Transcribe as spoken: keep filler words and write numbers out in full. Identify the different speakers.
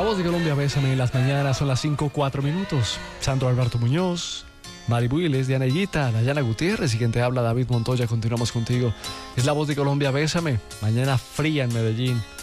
Speaker 1: La Voz de Colombia, bésame en las mañanas, son las cinco cuatro minutos. Sandro Alberto Muñoz, Mari Builes, Diana Higuita, Dayana Gutiérrez y quien te habla, David Montoya. Continuamos contigo. Es La Voz de Colombia, bésame. Mañana fría en Medellín.